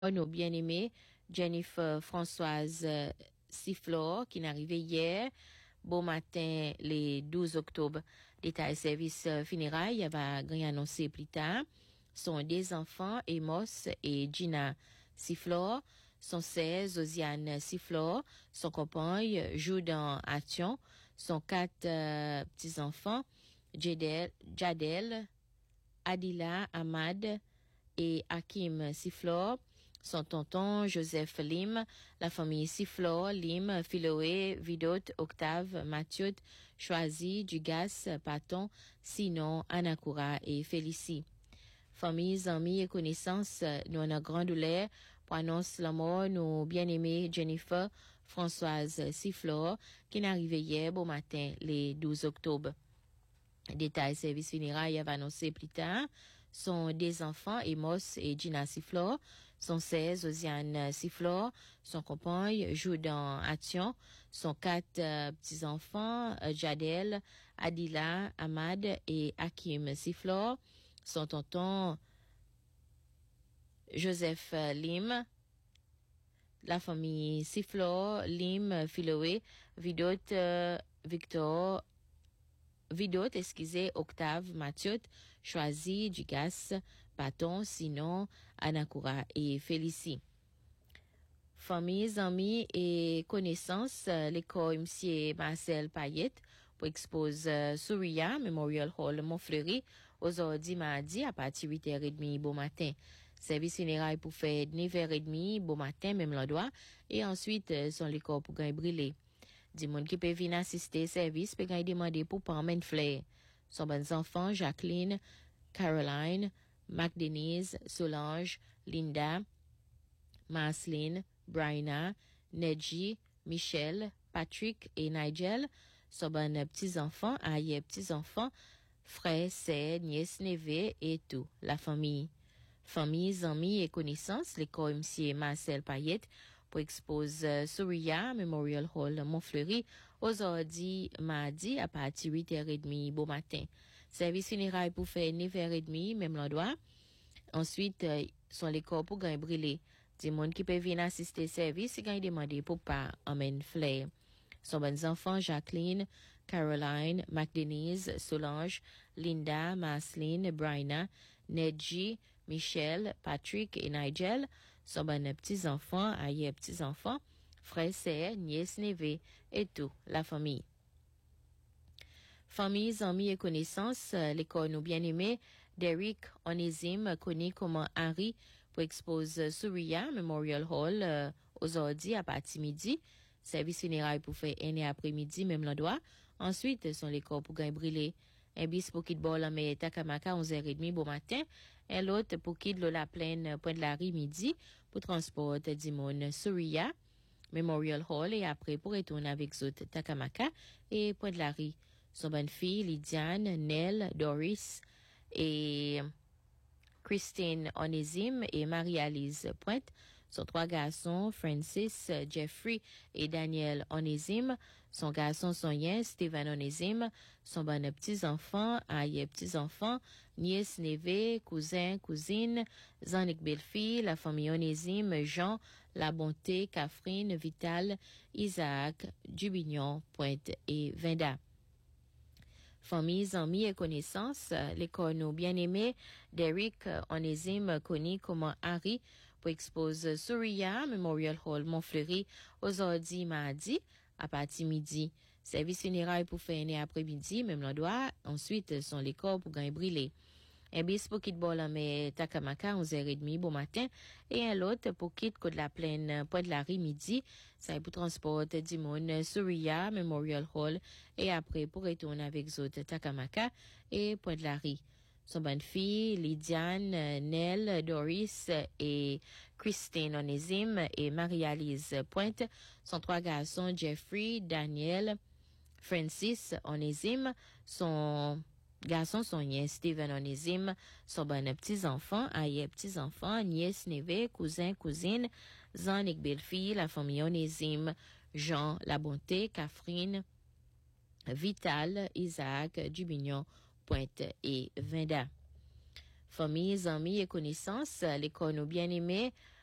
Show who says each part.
Speaker 1: nos bien-aimés Jennifer Françoise Sifflor qui est arrivée hier. Bon matin, le 12 octobre. L'État et service funérailles va gagner annoncé plus tard. Sont des enfants, Amos et Gina Sifflor. Son 16, Osiane Sifflor. Son compagne, joue dans Action. Son 4 petits-enfants, Jadel, Adila, Ahmad et Hakim Sifflor. Son tonton Joseph Lim, la famille Sifflor, Lim, Philoé, Vidot, Octave, Mathieu, Choisi, Dugas, Paton, Sinon, Anakura et Félicie. Famille, amis et connaissances, nous en a grande douleur pour annoncer la mort nos bien-aimés Jennifer Françoise Sifflor qui est arrivée hier au matin, le 12 octobre. Détail service funérailles va annoncer plus tard. Sont des enfants, Amos et Gina Sifflor. Son 16, Osiane Sifflor. Son compagne joue dans Action. Son 4 petits-enfants, Jadel, Adila, Ahmad et Hakim Sifflor. Son tonton, Joseph Lim. La famille Sifflor, Lim, Philoé, Vidot, Octave, Mathieu, Choisi, Dugas, Paton, Sinon, Anakura et Félicie. Familles, amis et connaissances, l'école M. Marcel Payette pour expose Souria Memorial Hall Montfleury aujourd'hui mardi à partir de 8h30 bon matin. Service funérailles pour faire 9h30 bon matin, même l'endroit, et ensuite son l'école pour gagner brûler. Du monde qui peut venir assister service peut gagner demander pour Parmen Flair. Son bons enfants, Jacqueline, Caroline, Mac-Denise, Solange, Linda, Marceline, Bryna, Nedji, Michel, Patrick et Nigel. Son bons petits-enfants, aïe petits-enfants, frères, sœurs, nièces, neveux et tout, la famille. Familles, amis et connaissances, l'école M. Marcel Payette pour expose Souria Memorial Hall Montfleury aujourd'hui mardi à partir de 8h30 bon matin. Service funérailles pour faire 9h30 même l'endroit. Ensuite, sont l'école pour gagner brûler. Des monde qui peuvent venir assister service et gagner demander pour pas Amen Flair. Son bons enfants, Jacqueline, Caroline, Mac-Denise, Solange, Linda, Marceline, Bryna, Nedji, Michel, Patrick et Nigel. Son bons petits-enfants, aïe petits-enfants, frères, sœurs, nièces, neveux et tout, la famille. Familles, amis et connaissances, l'école nous bien-aimés, Derek Onésime, connu comme Henry, pour expose Souria Memorial Hall aujourd'hui à partir midi. Service funérailles pour faire un après-midi, même l'endroit. Ensuite, sont les corps pour gagner brûler. Un bis pour quitter bord mais Takamaka 11h30 bon matin. Un l'autre pour quitter la plaine Pointe-de-la-Rive midi pour transport Dimon Souria Memorial Hall et après pour retourner avec autres Takamaka et Pointe-de-la-Rive. Son bonne fille, Lydiane, Nell, Doris et Christine Onésime et Marie-Alice Pointe. Son 3 garçons, Francis, Jeffrey et Daniel Onésime. Son garçon, son yen, Steven Onésime. Son bon petits-enfants, aïe petits-enfants, nièces, neveux, cousins, cousines, Zanik belle-fille, la famille Onésime, Jean, La Bonté, Catherine, Vital, Isaac, Dubignon, Pointe et Vinda. Familles, amis et connaissances, l'école nous bien-aimés, Derek Onésime, connu comme Harry, pour expose Souria Memorial Hall Montfleury aujourd'hui mardi à partir midi. Service funérailles pour faire un après-midi, même l'endroit. Ensuite, sont les corps pour gagner brûler. Un bis pour quitter mais Takamaka 11h30 bon matin et un l'autre pour quitter côte de la plaine Pointe-de-la-Rive midi. Ça est pour transport du monde Souria Memorial Hall et après pour retourner avec autres Takamaka et Pointe-de-la-Rive. Son bonne fille, Lydiane, Nell, Doris et Christine Onésime et Marie-Alice Pointe. Son 3 garçons, Jeffrey, Daniel, Francis Onésime. Son garçon, son nièce, Steven Onésime. Son bon petits-enfants, aïe petits-enfants, nièces, neveux, cousins, cousines, Zanik belle-fille, la famille Onésime, Jean, La Bonté, Catherine, Vital, Isaac, Dubignon, Pointe et Vinda. Familles, amis et connaissances, l'école nous bien-aimés,